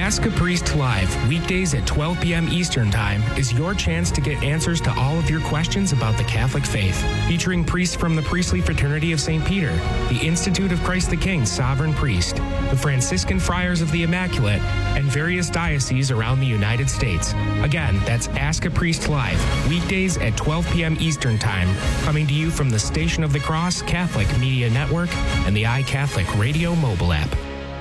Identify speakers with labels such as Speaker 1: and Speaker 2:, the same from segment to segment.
Speaker 1: Ask a Priest Live, weekdays at 12 p.m. Eastern Time, is your chance to get answers to all of your questions about the Catholic faith. Featuring priests from the Priestly Fraternity of St. Peter, the Institute of Christ the King Sovereign Priest, the Franciscan Friars of the Immaculate, and various dioceses around the United States. Again, that's Ask a Priest Live, weekdays at 12 p.m. Eastern Time, coming to you from the Station of the Cross Catholic Media Network and the iCatholic Radio mobile app.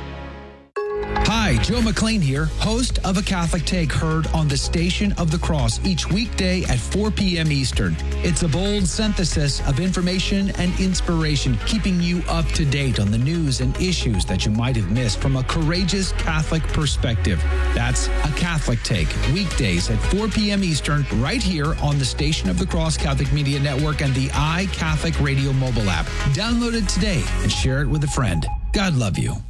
Speaker 2: Hi, Joe McLean here, host of A Catholic Take, heard on the Station of the Cross each weekday at 4 p.m. Eastern. It's a bold synthesis of information and inspiration, keeping you up to date on the news and issues that you might have missed from a courageous Catholic perspective. That's A Catholic Take, weekdays at 4 p.m. Eastern, right here on the Station of the Cross Catholic Media Network and the iCatholic Radio mobile app. Download it today and share it with a friend. God love you.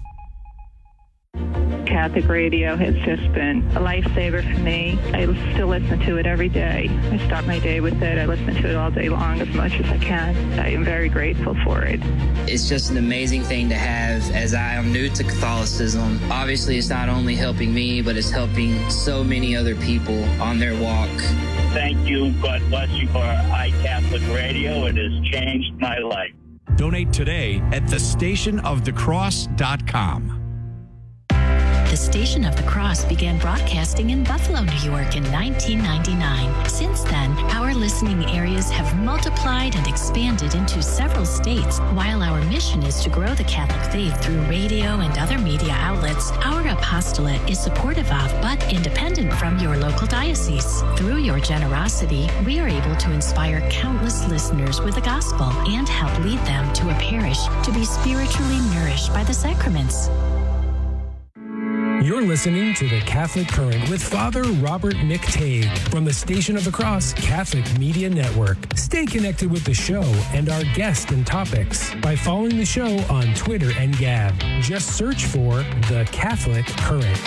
Speaker 3: Catholic radio has just been a lifesaver for me. I still listen to it every day. I start my day with it. I listen to it all day long as much as I can. I am very grateful for it.
Speaker 4: It's just an amazing thing to have, as I am new to Catholicism. Obviously, it's not only helping me, but it's helping so many other people on their walk.
Speaker 5: Thank you. God bless you for iCatholic Radio. It has changed my life.
Speaker 6: Donate today at thestationofthecross.com.
Speaker 7: The Station of the Cross began broadcasting in Buffalo, New York in 1999. Since then, our listening areas have multiplied and expanded into several states. While our mission is to grow the Catholic faith through radio and other media outlets, our apostolate is supportive of but independent from your local diocese. Through your generosity, we are able to inspire countless listeners with the gospel and help lead them to a parish to be spiritually nourished by the sacraments.
Speaker 1: You're listening to The Catholic Current with Father Robert McTague from the Station of the Cross Catholic Media Network. Stay connected with the show and our guests and topics by following the show on Twitter and Gab. Just search for The Catholic Current.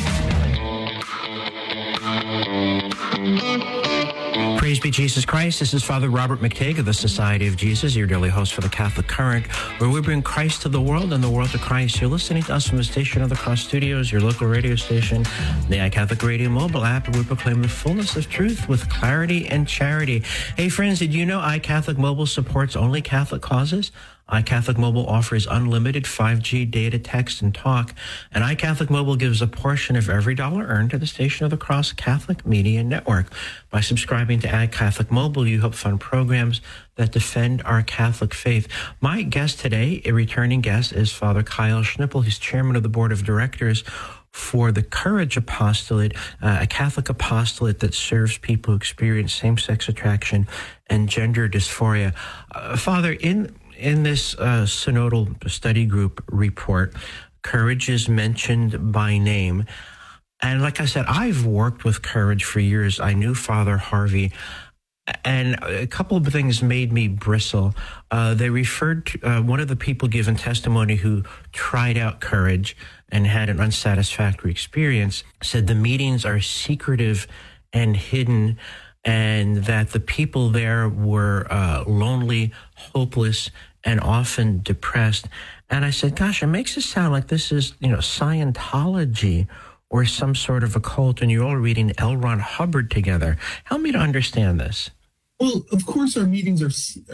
Speaker 8: Praise be Jesus Christ. This is Father Robert McTague of the Society of Jesus, your daily host for the Catholic Current, where we bring Christ to the world and the world to Christ. You're listening to us from the Station of the Cross Studios, your local radio station, the iCatholic Radio mobile app, and we proclaim the fullness of truth with clarity and charity. Hey, friends, did you know iCatholic Mobile supports only Catholic causes? iCatholic Mobile offers unlimited 5G data, text, and talk, and iCatholic Mobile gives a portion of every dollar earned to the Station of the Cross Catholic Media Network. By subscribing to iCatholic Mobile, you help fund programs that defend our Catholic faith. My guest today, a returning guest, is Father Kyle Schnippel. He's chairman of the board of directors for the Courage Apostolate, a Catholic apostolate that serves people who experience same-sex attraction and gender dysphoria. Father, in this synodal study group report, Courage is mentioned by name. And like I said, I've worked with Courage for years. I knew Father Harvey. And a couple of things made me bristle. They referred to one of the people given testimony who tried out Courage and had an unsatisfactory experience, said the meetings are secretive and hidden, and that the people there were lonely, hopeless, and often depressed. And I said, gosh, it makes it sound like this is, Scientology or some sort of a cult, and you're all reading L. Ron Hubbard together. Help me to understand this.
Speaker 9: Well, of course, our meetings are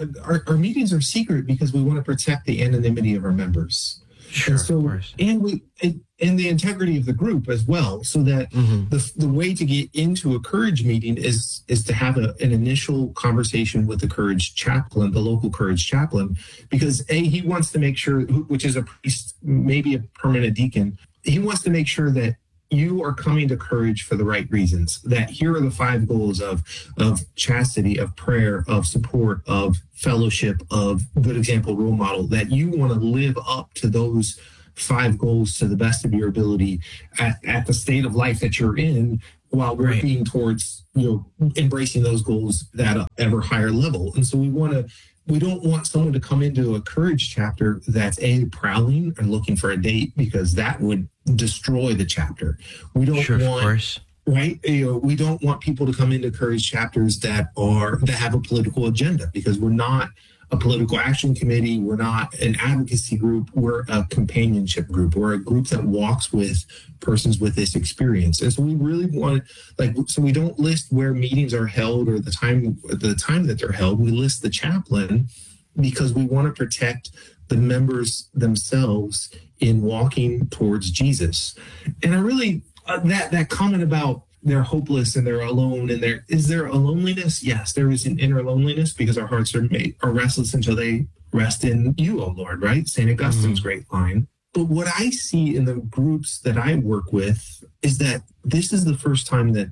Speaker 9: secret because we want to protect the anonymity of our members.
Speaker 8: Sure,
Speaker 9: and so,
Speaker 8: of course.
Speaker 9: And the integrity of the group as well, so that the way to get into a Courage meeting is to have an initial conversation with the Courage chaplain, the local Courage chaplain, because he wants to make sure, which is a priest, maybe a permanent deacon, he wants to make sure that you are coming to Courage for the right reasons, that here are the 5 goals of chastity, of prayer, of support, of fellowship, of good example, role model, that you want to live up to those 5 goals to the best of your ability at the state of life that you're in, while working towards, embracing those goals at an ever higher level. And so we don't want someone to come into a Courage chapter that's prowling and looking for a date, because that would destroy the chapter. We don't want, of course. Right? We don't want people to come into Courage chapters that have a political agenda, because we're not a political action committee. We're not an advocacy group. We're a companionship group. We're a group that walks with persons with this experience. And so we really want, so we don't list where meetings are held or the time that they're held. We list the chaplain because we want to protect the members themselves in walking towards Jesus. And I really, that comment about they're hopeless and they're alone and is there a loneliness? Yes, there is an inner loneliness because our hearts are restless until they rest in you, O Lord, right? St. Augustine's great line. But what I see in the groups that I work with is that this is the first time that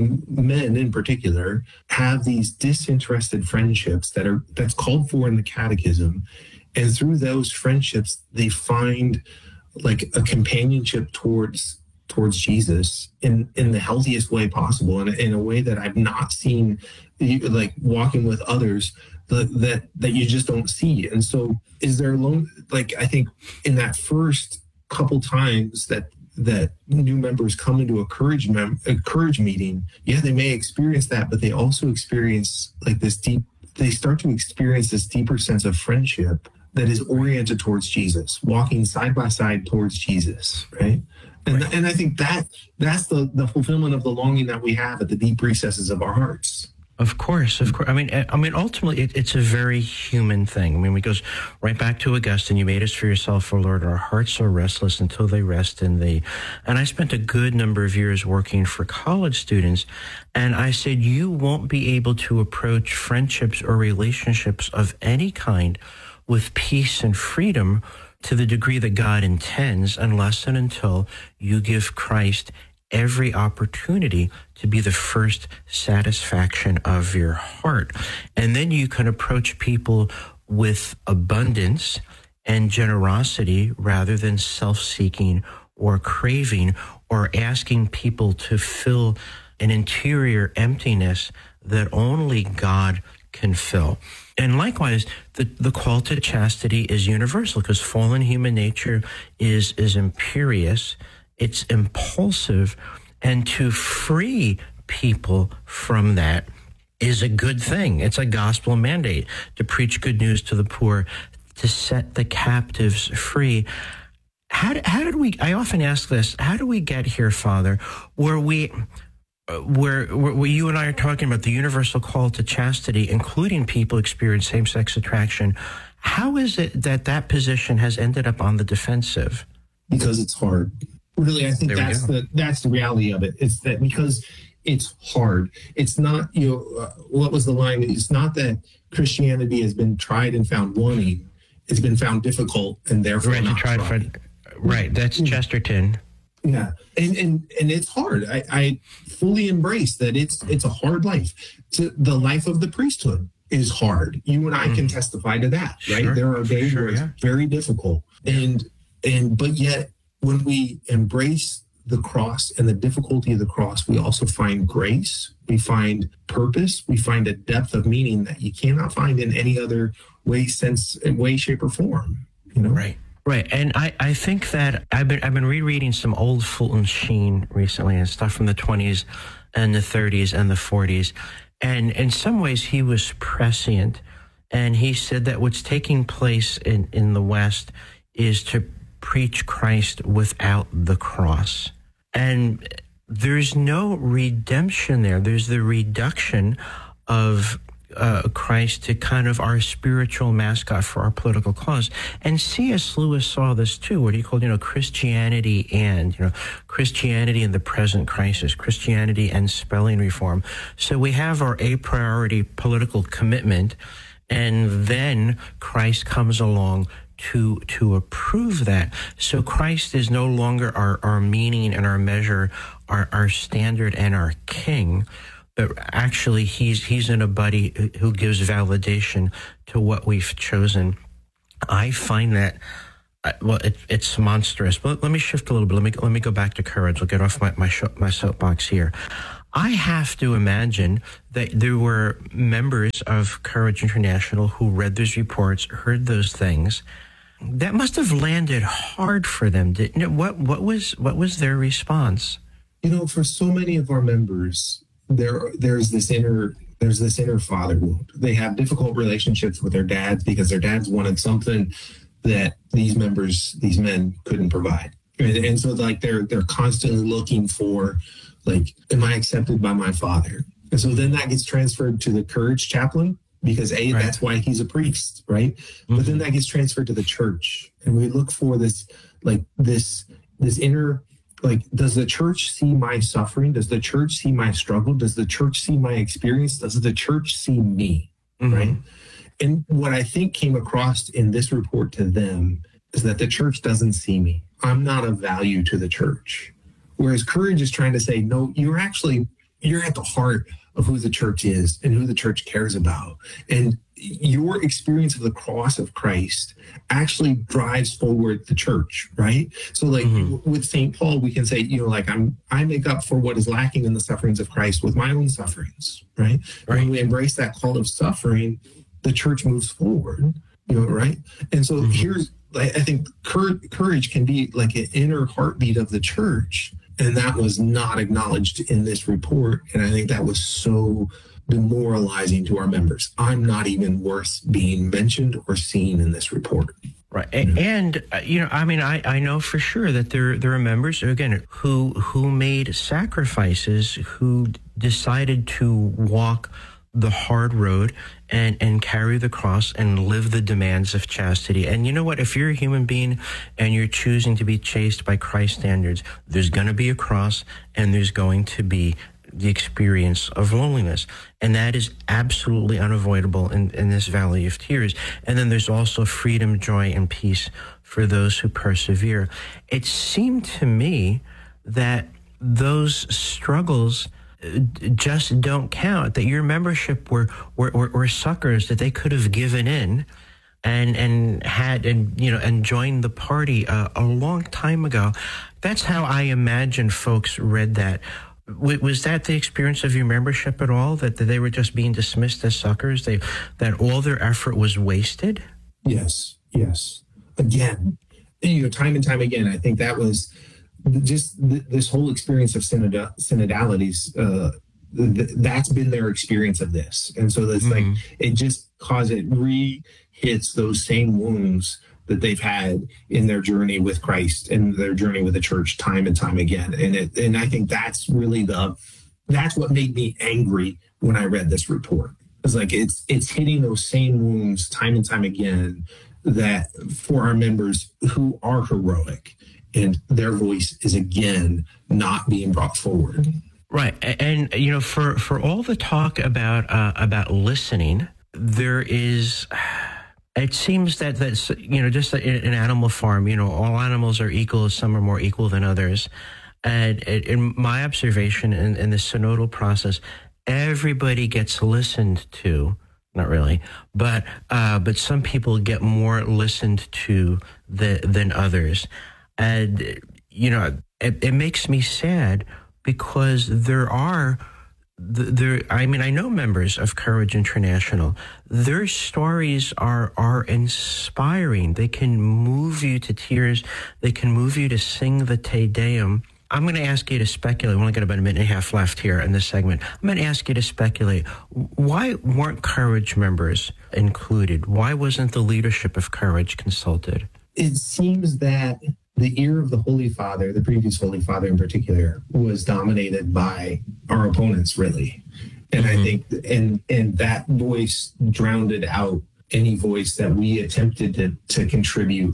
Speaker 9: men in particular have these disinterested friendships that's called for in the catechism. And through those friendships, they find like a companionship towards Jesus in the healthiest way possible, and in a way that I've not seen, like walking with others that you just don't see. And so is there I think in that first couple times that new members come into a courage meeting, they may experience that, but they also experience they start to experience this deeper sense of friendship that is oriented towards Jesus, walking side by side towards Jesus, right? And I think that's the fulfillment of the longing that we have at the deep recesses of our hearts.
Speaker 8: Of course. I mean, ultimately, it's a very human thing. I mean, it goes right back to Augustine. You made us for yourself, O Lord. Our hearts are restless until they rest in thee. And I spent a good number of years working for college students, and I said, you won't be able to approach friendships or relationships of any kind with peace and freedom to the degree that God intends, unless and until you give Christ every opportunity to be the first satisfaction of your heart. And then you can approach people with abundance and generosity rather than self-seeking or craving or asking people to fill an interior emptiness that only God can fill. And likewise, the call to chastity is universal because fallen human nature is imperious, it's impulsive, and to free people from that is a good thing. It's a gospel mandate to preach good news to the poor, to set the captives free. How did we, I often ask this, how do we get here, Father, where you and I are talking about the universal call to chastity, including people experience same-sex attraction? How is it that position has ended up on the defensive?
Speaker 9: Because it's hard. Really, I think that's the reality of it. It's that because it's hard. It's not, what was the line? It's not that Christianity has been tried and found wanting. It's been found difficult and therefore not tried.
Speaker 8: Right, that's Chesterton.
Speaker 9: Yeah, and it's hard. I fully embrace that it's a hard life. The life of the priesthood is hard. You and I can testify to that, right? Sure. There are days where it's very difficult, but yet when we embrace the cross and the difficulty of the cross, we also find grace, we find purpose, we find a depth of meaning that you cannot find in any other way, shape, or form.
Speaker 8: Right. And I think that I've been rereading some old Fulton Sheen recently and stuff from the 20s and the 30s and the 40s. And in some ways he was prescient. And he said that what's taking place in the West is to preach Christ without the cross. And there's no redemption there. There's the reduction of Christ to kind of our spiritual mascot for our political cause. And C.S. Lewis saw this too, what he called, Christianity and the present crisis, Christianity and spelling reform. So we have our a priori political commitment, and then Christ comes along to approve that. So Christ is no longer our meaning and our measure, our standard and our king, but actually he's in a buddy who gives validation to what we've chosen. I find that, it's monstrous. But let me shift a little bit. Let me go back to courage. I'll get off my soapbox here. I have to imagine that there were members of Courage International who read those reports, heard those things. That must have landed hard for them, didn't it? What was their response?
Speaker 9: For so many of our members, there's this inner There's this inner father wound. They have difficult relationships with their dads because their dads wanted something that these men couldn't provide. And so like they're constantly looking for, like, am I accepted by my father? And so then that gets transferred to the courage chaplain because that's why he's a priest, right? Mm-hmm. But then that gets transferred to the church. And we look for this inner, like, does the church see my suffering? Does the church see my struggle? Does the church see my experience? Does the church see me, right? And what I think came across in this report to them is that the church doesn't see me. I'm not of value to the church. Whereas courage is trying to say, no, you're at the heart of who the church is and who the church cares about. And your experience of the cross of Christ actually drives forward the church, right? So like with St. Paul, we can say, like I make up for what is lacking in the sufferings of Christ with my own sufferings, right? When we embrace that call of suffering, the church moves forward, right? And so I think courage can be like an inner heartbeat of the church. And that was not acknowledged in this report. And I think that was so demoralizing to our members. I'm not even worth being mentioned or seen in this report.
Speaker 8: Right. And, I know for sure that there are members, again, who made sacrifices, who decided to walk the hard road and carry the cross and live the demands of chastity. And you know what? If you're a human being and you're choosing to be chaste by Christ's standards, there's going to be a cross and there's going to be the experience of loneliness. And that is absolutely unavoidable in this valley of tears. And then there's also freedom, joy, and peace for those who persevere. It seemed to me that those struggles just don't count, that your membership were suckers that they could have given in and joined the party a long time ago. That's how I imagine folks read that. Was that the experience of your membership at all, that they were just being dismissed as suckers, that all their effort was wasted?
Speaker 9: Yes. Again, time and time again, I think that was just this whole experience of synodalities, that's been their experience of this. And so that's like, it just hits those same wounds that they've had in their journey with Christ and their journey with the church time and time again. And I think that's really that's what made me angry when I read this report. It's like, it's hitting those same wounds time and time again, that for our members who are heroic, and their voice is again not being brought forward.
Speaker 8: Right, and for all the talk about listening, there is. It seems that's just an animal farm. All animals are equal. Some are more equal than others, and in my observation in the synodal process, everybody gets listened to. Not really, but some people get more listened to than others. And, it makes me sad because I know members of Courage International. Their stories are inspiring. They can move you to tears. They can move you to sing the Te Deum. I'm going to ask you to speculate. We've only got about a minute and a half left here in this segment. I'm going to ask you to speculate. Why weren't Courage members included? Why wasn't the leadership of Courage consulted?
Speaker 9: It seems that the ear of the Holy Father, the previous Holy Father in particular, was dominated by our opponents, really. And I think, and that voice drowned out any voice that we attempted to contribute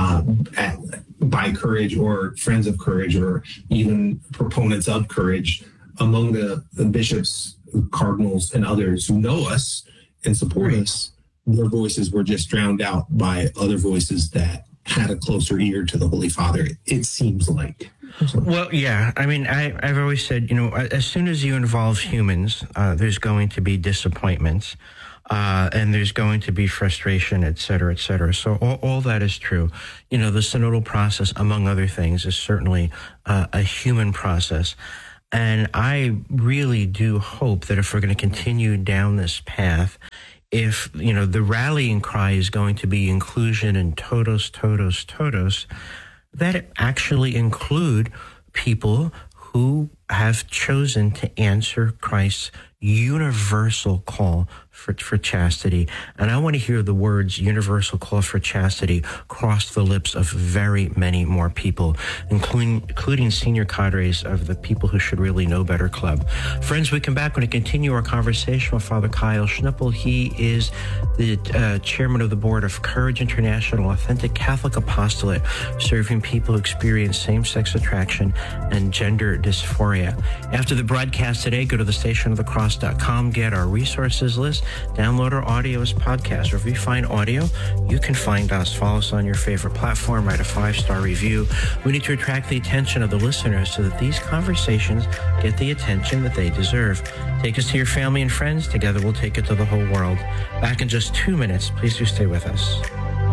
Speaker 9: by Courage or Friends of Courage or even proponents of Courage among the bishops, cardinals, and others who know us and support us. Their voices were just drowned out by other voices that had a closer ear to the Holy Father, it seems like.
Speaker 8: Well, yeah. I mean, I've always said, as soon as you involve humans, there's going to be disappointments, and there's going to be frustration, et cetera, et cetera. So all that is true. The synodal process, among other things, is certainly a human process. And I really do hope that if we're going to continue down this path, if, the rallying cry is going to be inclusion and todos, todos, todos, that it actually include people who have chosen to answer Christ's universal call for chastity. And I want to hear the words universal call for chastity cross the lips of very many more people, including senior cadres of the People Who Should Really Know Better Club. Friends, we come back when we continue our conversation with Father Kyle Schnippel. He is the chairman of the board of Courage International, Authentic Catholic Apostolate, serving people who experience same-sex attraction and gender dysphoria. After the broadcast today, go to thestationofthecross.com, get our resources list, download our audio as podcast, or if you find audio, you can find us. Follow us on your favorite platform, write a 5-star review. We need to attract the attention of the listeners so that these conversations get the attention that they deserve. Take us to your family and friends. Together we'll take it to the whole world. Back in just 2 minutes. Please do stay with us.